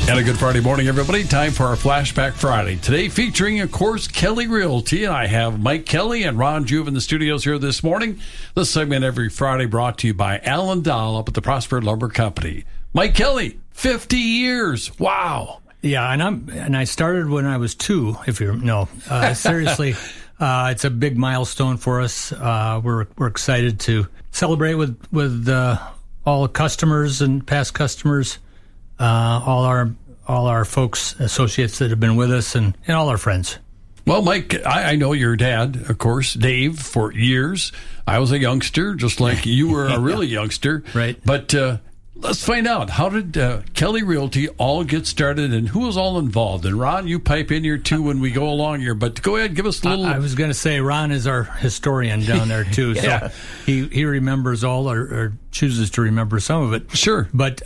And a good Friday morning, everybody. Time for our Flashback Friday. Today featuring, of course, Kelly Realty. And I have Mike Kelly and Ron Juve in the studios here this morning. This segment every Friday brought to you by Alan Dahl up at the Prosper Lumber Company. Mike Kelly, 50 years. Wow. Yeah, and I started when I was 2, if you know. Seriously, it's a big milestone for us. We're excited to celebrate with all the customers and past customers, all our folks, associates that have been with us, and all our friends. Well, Mike, I know your dad, of course, Dave, for years. I was a youngster, just like you were a really youngster. Right. But let's find out, how did Kelly Realty all get started, and who was all involved? And Ron, you pipe in here too when we go along here, but go ahead, give us a little... I was going to say, Ron is our historian down there too, Yeah. So he remembers all, or chooses to remember some of it. Sure. But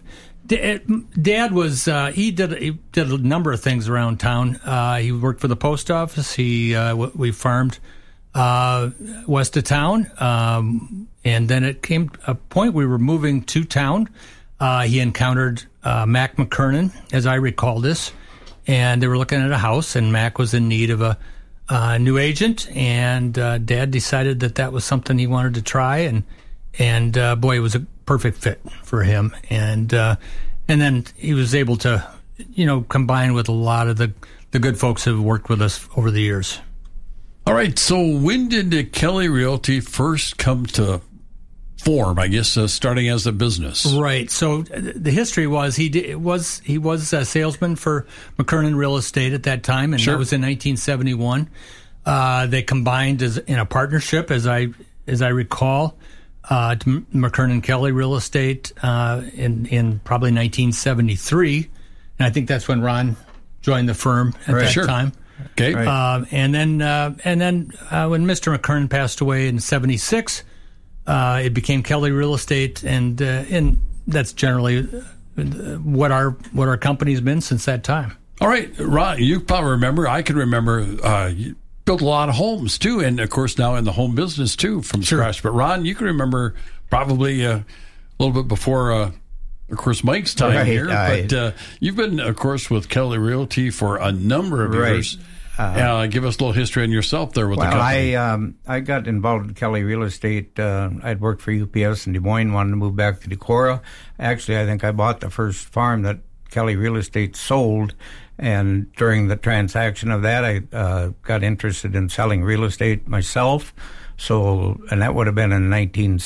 Dad was, he did a number of things around town. He worked for the post office. We farmed west of town. And then it came a point we were moving to town. He encountered Mac McKernan, as I recall this, and they were looking at a house, and Mac was in need of a new agent, and Dad decided that was something he wanted to try, and boy, it was a perfect fit for him, and then he was able to, combine with a lot of the good folks who have worked with us over the years. All right, so when did Kelly Realty first come to form, I guess, starting as a business? Right. So the history was he was a salesman for McKernan Real Estate at that time, and Sure. That was in 1971. They combined in a partnership, as I recall, McKernan Kelly Real Estate in probably 1973, and I think that's when Ron joined the firm at that Sure. time. Okay. Right. And then when Mr. McKernan passed away in 76, it became Kelly Real Estate, and that's generally what our company's been since that time. All right, Ron, you probably remember. I can remember. You built a lot of homes too, and of course now in the home business too from scratch. But Ron, you can remember probably a little bit before, of course, Mike's time here. But you've been, of course, with Kelly Realty for a number of years. Give us a little history on yourself there with the company. I got involved in Kelly Real Estate. I'd worked for UPS in Des Moines, wanted to move back to Decorah. Actually, I think I bought the first farm that Kelly Real Estate sold, and during the transaction of that, I got interested in selling real estate myself. And that would have been in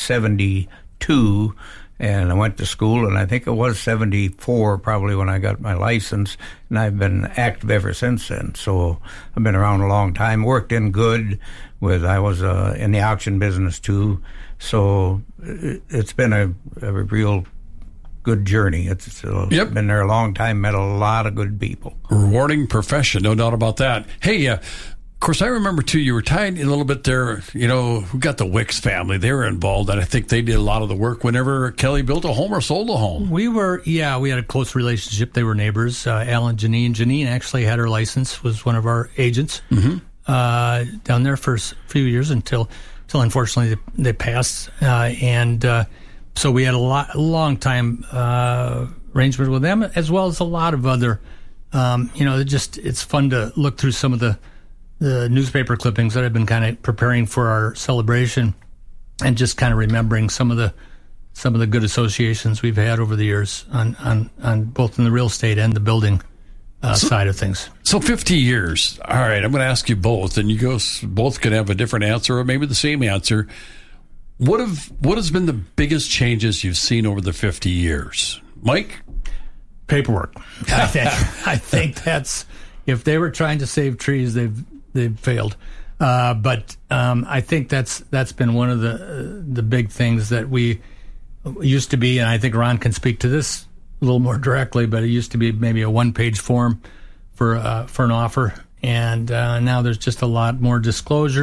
1972. And I went to school, and I think it was 74 probably when I got my license, and I've been active ever since then. So I've been around a long time, worked in good I was in the auction business too. So it's been a real good journey. It's been there a long time, met a lot of good people. Rewarding profession, no doubt about that. Hey, of course, I remember, too, you were tied in a little bit there. We got the Wicks family. They were involved, and I think they did a lot of the work whenever Kelly built a home or sold a home. We had a close relationship. They were neighbors. Al and Janine. Janine actually had her license, was one of our agents down there for a few years until unfortunately they passed. So we had a long time arrangement with them, as well as a lot of other, it's fun to look through some of the newspaper clippings that I've been kind of preparing for our celebration, and just kind of remembering some of the good associations we've had over the years on both in the real estate and the building side of things. So 50 years. All right, I'm going to ask you both, and you both can have a different answer or maybe the same answer. What has been the biggest changes you've seen over the 50 years? Mike? Paperwork. I think that's, if they were trying to save trees, they've failed. But I think that's been one of the big things that we used to be, and I think Ron can speak to this a little more directly, but it used to be maybe a one-page form for an offer, and now there's just a lot more disclosure.